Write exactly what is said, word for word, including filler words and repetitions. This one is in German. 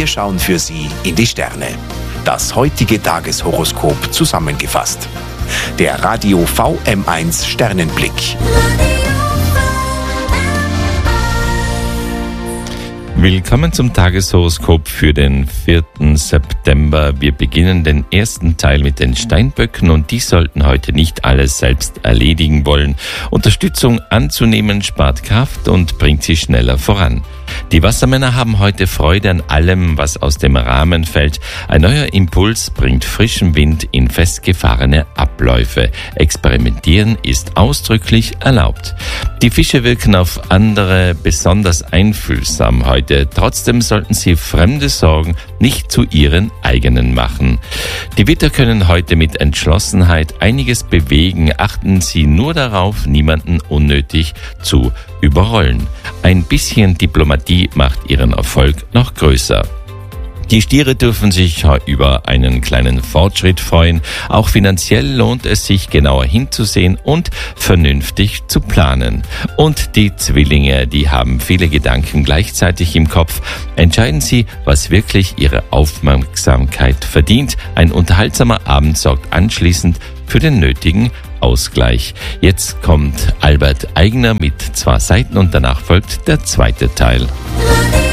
Wir schauen für Sie in die Sterne. Das heutige Tageshoroskop zusammengefasst. Der Radio V M eins Sternenblick. Willkommen zum Tageshoroskop für den vierten September. Wir beginnen den ersten Teil mit den Steinböcken und die sollten heute nicht alles selbst erledigen wollen. Unterstützung anzunehmen spart Kraft und bringt sie schneller voran. Die Wassermänner haben heute Freude an allem, was aus dem Rahmen fällt. Ein neuer Impuls bringt frischen Wind in festgefahrene Abläufe. Experimentieren ist ausdrücklich erlaubt. Die Fische wirken auf andere besonders einfühlsam heute. Trotzdem sollten sie fremde Sorgen nicht zu ihren eigenen machen. Die Widder können heute mit Entschlossenheit einiges bewegen. Achten Sie nur darauf, niemanden unnötig zu überrollen. Ein bisschen Diplomatie macht Ihren Erfolg noch größer. Die Stiere dürfen sich über einen kleinen Fortschritt freuen. Auch finanziell lohnt es sich, genauer hinzusehen und vernünftig zu planen. Und die Zwillinge, die haben viele Gedanken gleichzeitig im Kopf. Entscheiden Sie, was wirklich Ihre Aufmerksamkeit verdient. Ein unterhaltsamer Abend sorgt anschließend für den nötigen Ausgleich. Jetzt kommt Albert Eigner mit zwei Seiten und danach folgt der zweite Teil.